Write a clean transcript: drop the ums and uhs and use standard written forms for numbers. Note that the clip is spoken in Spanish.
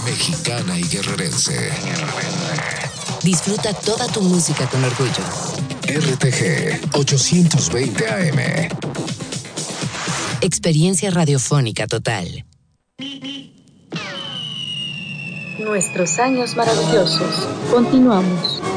mexicana y guerrerense. Disfruta toda tu música con orgullo. RTG 820 AM. Experiencia radiofónica total. Nuestros años maravillosos. Continuamos.